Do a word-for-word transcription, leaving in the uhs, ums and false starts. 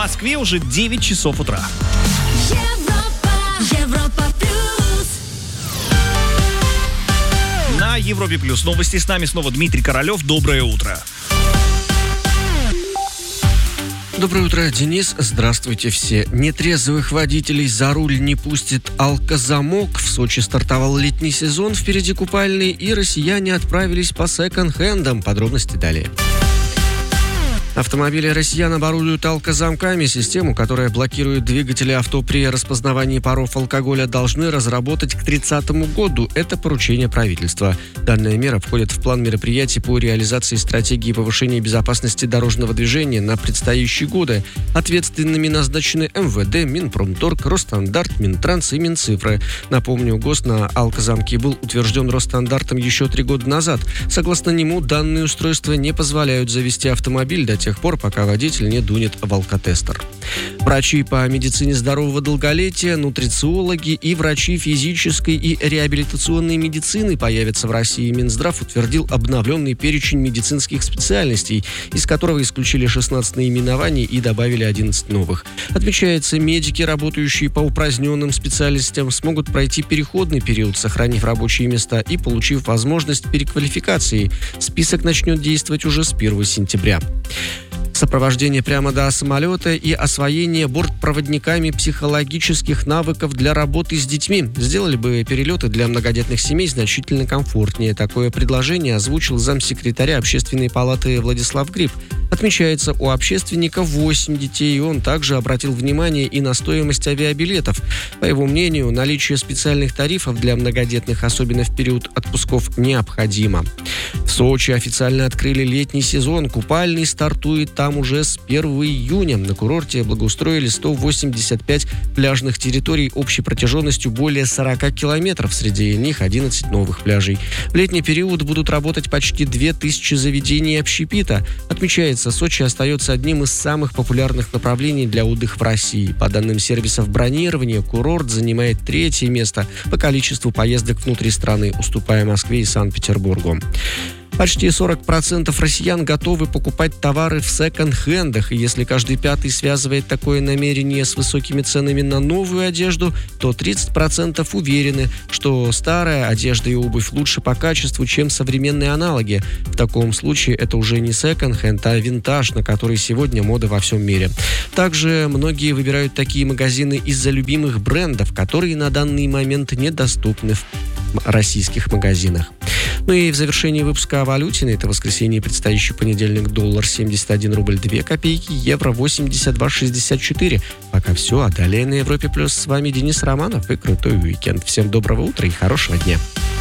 Москве уже девять часов утра. Европа, Европа плюс. На Европе плюс новости. С нами снова Дмитрий Королев. Доброе утро. Доброе утро, Денис. Здравствуйте все. Нетрезвых водителей за руль не пустит алкозамок. В Сочи стартовал летний сезон, впереди купальный, и россияне отправились по секонд-хендам. Подробности далее. Автомобили россиян оборудуют алкозамками. Систему, которая блокирует двигатели авто при распознавании паров алкоголя, должны разработать к тридцатому году. Это поручение правительства. Данная мера входит в план мероприятий по реализации стратегии повышения безопасности дорожного движения на предстоящие годы. Ответственными назначены эм вэ дэ, Минпромторг, Росстандарт, Минтранс и Минцифры. Напомню, ГОСТ на алкозамки был утвержден Росстандартом еще три года назад. Согласно нему, данные устройства не позволяют завести автомобиль до тех пор, пока водитель не дунет в алкотестер. Врачи по медицине здорового долголетия, нутрициологи и врачи физической и реабилитационной медицины появятся в России. Минздрав утвердил обновленный перечень медицинских специальностей, из которого исключили шестнадцать наименований и добавили одиннадцать новых. Отмечается, медики, работающие по упраздненным специальностям, смогут пройти переходный период, сохранив рабочие места и получив возможность переквалификации. Список начнет действовать уже с первого сентября. Сопровождение прямо до самолета и освоение бортпроводниками психологических навыков для работы с детьми сделали бы перелеты для многодетных семей значительно комфортнее. Такое предложение озвучил замсекретаря Общественной палаты Владислав Гриб. Отмечается, у общественника восемь детей, и он также обратил внимание и на стоимость авиабилетов. По его мнению, наличие специальных тарифов для многодетных, особенно в период отпусков, необходимо. В Сочи официально открыли летний сезон. Купальный стартует там уже с первого июня. На курорте благоустроили сто восемьдесят пять пляжных территорий общей протяженностью более сорок километров. Среди них одиннадцать новых пляжей. В летний период будут работать почти две тысячи заведений общепита. Отмечается, Сочи остается одним из самых популярных направлений для отдыха в России. По данным сервисов бронирования, курорт занимает третье место по количеству поездок внутри страны, уступая Москве и Санкт-Петербургу. Почти сорок процентов россиян готовы покупать товары в секонд-хендах. И если каждый пятый связывает такое намерение с высокими ценами на новую одежду, то тридцать процентов уверены, что старая одежда и обувь лучше по качеству, чем современные аналоги. В таком случае это уже не секонд-хенд, а винтаж, на который сегодня мода во всем мире. Также многие выбирают такие магазины из-за любимых брендов, которые на данный момент недоступны в российских магазинах. Ну и в завершении выпуска о валюте. На это воскресенье, предстоящий понедельник, доллар семьдесят один рубль две копейки, евро восемьдесят два шестьдесят четыре. Пока все, а далее на Европе плюс. С вами Денис Романов и крутой уикенд. Всем доброго утра и хорошего дня.